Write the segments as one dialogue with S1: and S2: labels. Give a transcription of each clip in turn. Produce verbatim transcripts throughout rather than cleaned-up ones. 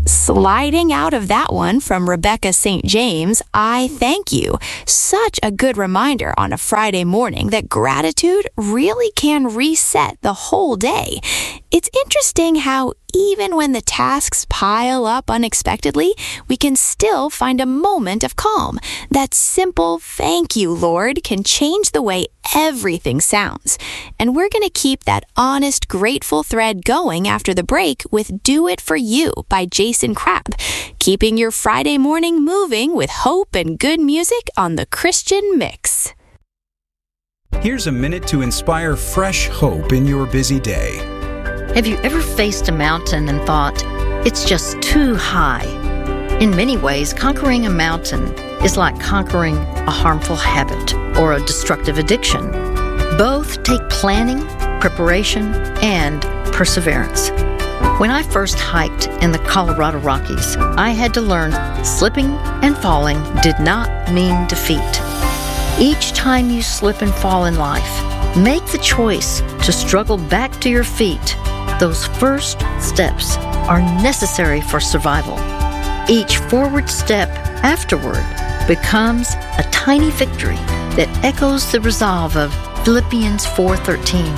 S1: Sliding out of that one from Rebecca Saint James, I thank you. Such a good reminder on a Friday morning that gratitude really can reset the whole day. It's interesting how even when the tasks pile up unexpectedly, we can still find a moment of calm. That simple thank you, Lord, can change the way everything sounds. And we're going to keep that honest, grateful thread going after the break with Do It For You by Jason Crabb, keeping your Friday morning moving with hope and good music on the Christian Mix.
S2: Here's a minute to inspire fresh hope in your busy day.
S3: Have you ever faced a mountain and thought, it's just too high? In many ways, conquering a mountain is like conquering a harmful habit or a destructive addiction. Both take planning, preparation, and perseverance. When I first hiked in the Colorado Rockies, I had to learn slipping and falling did not mean defeat. Each time you slip and fall in life, make the choice to struggle back to your feet. Those first steps are necessary for survival. Each forward step afterward becomes a tiny victory that echoes the resolve of Philippians four thirteen.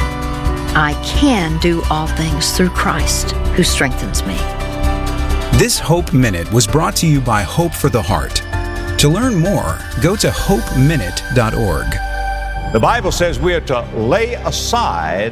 S3: I can do all things through Christ who strengthens me.
S2: This Hope Minute was brought to you by Hope for the Heart. To learn more, go to hope minute dot org.
S4: The Bible says we are to lay aside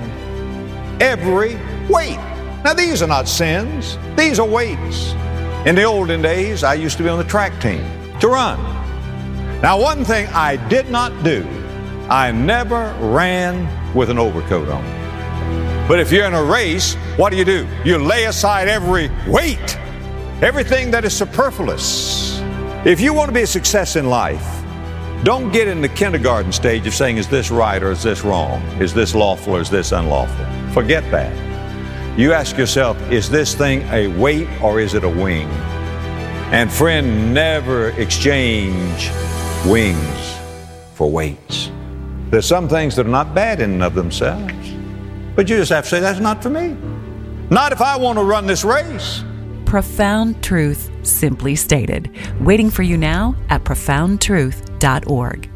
S4: every weight. Now, these are not sins. These are weights. In the olden days, I used to be on the track team to run. Now, one thing I did not do, I never ran with an overcoat on. But if you're in a race, what do you do? You lay aside every weight, everything that is superfluous. If you want to be a success in life, don't get in the kindergarten stage of saying, is this right or is this wrong? Is this lawful or is this unlawful? Forget that. You ask yourself, is this thing a weight or is it a wing? And friend, never exchange wings for weights. There's some things that are not bad in and of themselves, but you just have to say, that's not for me. Not if I want to run this race.
S5: Profound truth, simply stated. Waiting for you now at profound truth dot org.